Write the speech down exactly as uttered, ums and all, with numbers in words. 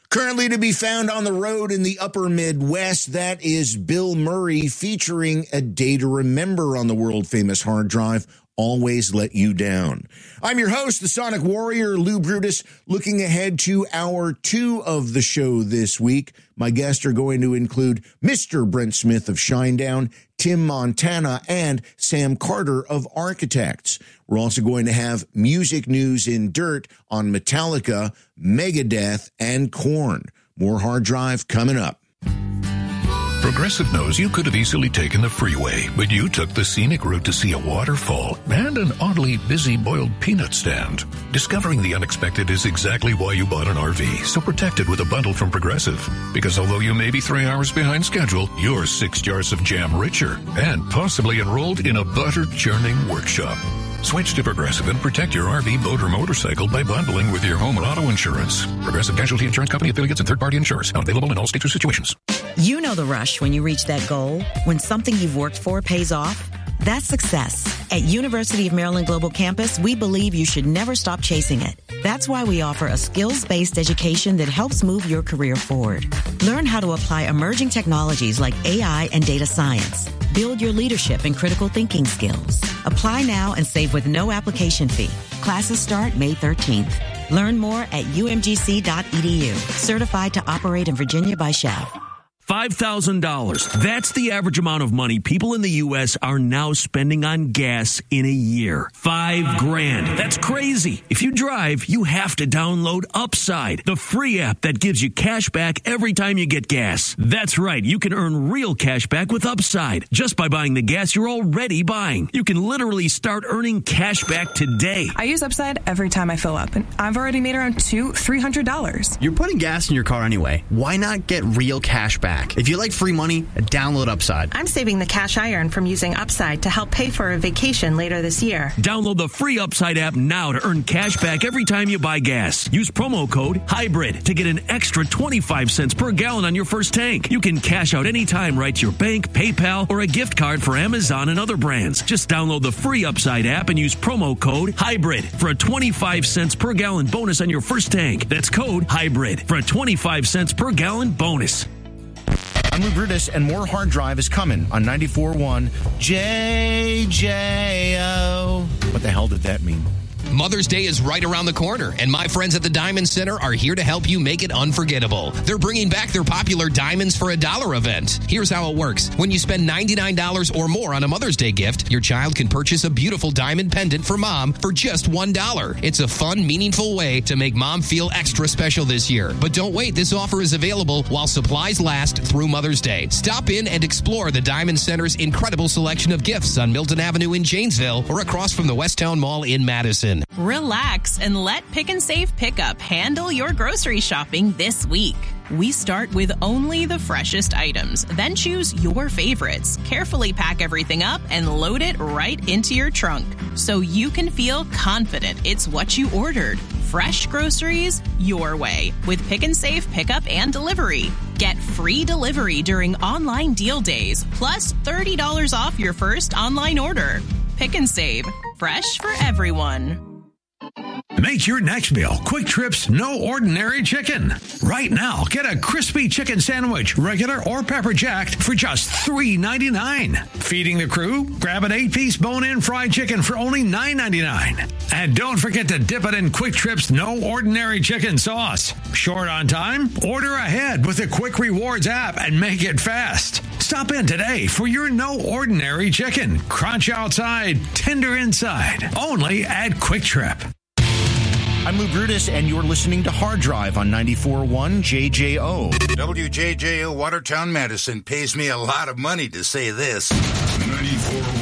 Currently to be found on the road in the upper Midwest, that is Bill Murray featuring A Day to Remember on the world-famous hard drive, Always Let You Down. I'm your host, the Sonic Warrior, Lou Brutus, looking ahead to hour two of the show this week. My guests are going to include Mister Brent Smith of Shinedown, Tim Montana, and Sam Carter of Architects. We're also going to have music news in dirt on Metallica, Megadeth, and Korn. More Hard Drive coming up. Progressive knows you could have easily taken the freeway, but you took the scenic route to see a waterfall and an oddly busy boiled peanut stand. Discovering the unexpected is exactly why you bought an R V, so protect it with a bundle from Progressive. Because although you may be three hours behind schedule, you're six jars of jam richer and possibly enrolled in a butter-churning workshop. Switch to Progressive and protect your R V, boat, or motorcycle by bundling with your home and auto insurance. Progressive Casualty Insurance Company affiliates and third-party insurers. Not available in all states or situations. You know the rush when you reach that goal, when something you've worked for pays off. That's success. At University of Maryland Global Campus, we believe you should never stop chasing it. That's why we offer a skills-based education that helps move your career forward. Learn how to apply emerging technologies like A I and data science. Build your leadership and critical thinking skills. Apply now and save with no application fee. Classes start May thirteenth. Learn more at U M G C dot E D U. Certified to operate in Virginia by S H A V. five thousand dollars. That's the average amount of money people in the U S are now spending on gas in a year. Five grand. That's crazy. If you drive, you have to download Upside, the free app that gives you cash back every time you get gas. That's right. You can earn real cash back with Upside just by buying the gas you're already buying. You can literally start earning cash back today. I use Upside every time I fill up, and I've already made around two, three hundred dollars. You're putting gas in your car anyway. Why not get real cash back? If you like free money, download Upside. I'm saving the cash I earn from using Upside to help pay for a vacation later this year. Download the free Upside app now to earn cash back every time you buy gas. Use promo code HYBRID to get an extra twenty-five cents per gallon on your first tank. You can cash out anytime right to your bank, PayPal, or a gift card for Amazon and other brands. Just download the free Upside app and use promo code HYBRID for a twenty-five cents per gallon bonus on your first tank. That's code HYBRID for a twenty-five cents per gallon bonus. I'm Lou Brutus, and more Hard Drive is coming on ninety-four point one J J O. What the hell did that mean? Mother's Day is right around the corner, and my friends at the Diamond Center are here to help you make it unforgettable. They're bringing back their popular Diamonds for a Dollar event. Here's how it works. When you spend ninety-nine dollars or more on a Mother's Day gift, your child can purchase a beautiful diamond pendant for mom for just one dollar. It's a fun, meaningful way to make mom feel extra special this year. But don't wait. This offer is available while supplies last through Mother's Day. Stop in and explore the Diamond Center's incredible selection of gifts on Milton Avenue in Janesville or across from the Westtown Mall in Madison. Relax and let Pick and Save Pickup handle your grocery shopping this week. We start with only the freshest items, then choose your favorites. Carefully pack everything up and load it right into your trunk so you can feel confident it's what you ordered. Fresh groceries your way with Pick and Save Pickup and Delivery. Get free delivery during online deal days, plus thirty dollars off your first online order. Pick and Save, fresh for everyone. Make your next meal Quick Trip's No Ordinary Chicken. Right now, get a crispy chicken sandwich, regular or pepper jacked, for just three ninety-nine. Feeding the crew? Grab an eight-piece bone-in fried chicken for only nine ninety-nine. And don't forget to dip it in Quick Trip's No Ordinary Chicken sauce. Short on time? Order ahead with the Quick Rewards app and make it fast. Stop in today for your No Ordinary Chicken. Crunch outside, tender inside. Only at Quick Trip. I'm Lou Brutus, and you're listening to Hard Drive on ninety-four point one J J O. W J J O Watertown, Madison pays me a lot of money to say this. ninety-four point one